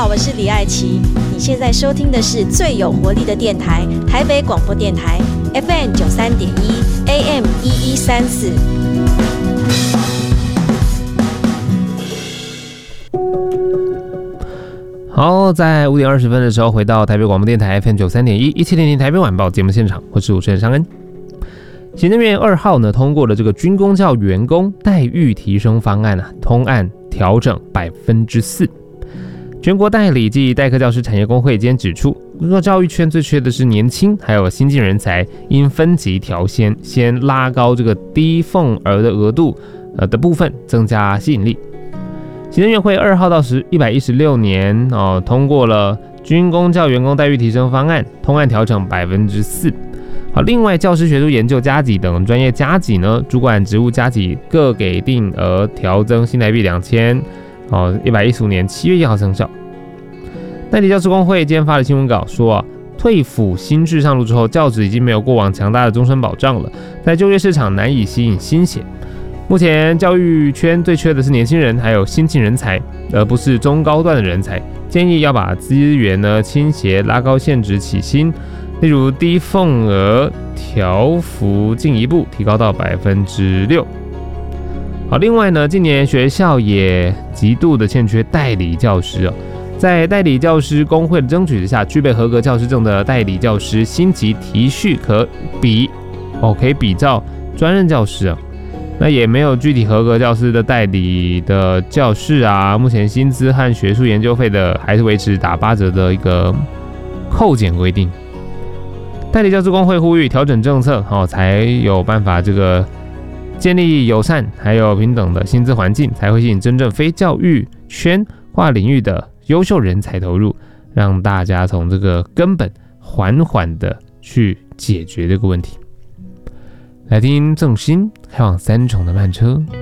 好，我是李艾琪。你现在收听的是最有活力的电台——台北广播电台 FM 93.1 AM 1134。 好，在5点20分的时候，回到台北广播电台 FM 93.1 1700台北晚报节目现场，我是主持人尚恩。行政院2号呢通过了这个军公教员工待遇提升方案通案调整4%。全国代理暨代课教师产业工会今天指出，教育圈最缺的是年轻还有新进人才，应分级调先，先拉高这个低俸额的额度的部分，增加吸引力。行政院会2号到116年通过了军公教员工待遇提升方案，通案调整4%。好，另外教师学术研究加给等专业加给呢，主管职务加给各给定额调增新台币2000。115年7月1号生效。代理教师工会今天发了新闻稿说退辅新制上路之后，教职已经没有过往强大的终身保障了，在就业市场难以吸引新血。目前教育圈最缺的是年轻人还有新进人才，而不是中高段的人才。建议要把资源呢倾斜，拉高现职起薪，例如低俸额调幅进一步提高到6%。好，另外呢，近年学校也极度的欠缺代理教师在代理教师工会的争取之下，具备合格教师证的代理教师薪级提序可以比照专任教师那也没有具体合格教师的代理的教室目前薪资和学术研究费的还是维持打8折的一个扣减规定。代理教师工会呼吁调整政策才有办法这个建立友善还有平等的薪资环境，才会吸引真正非教育圈跨领域的优秀人才投入，让大家从这个根本缓缓的去解决这个问题。来听郑兴开往3重的慢车。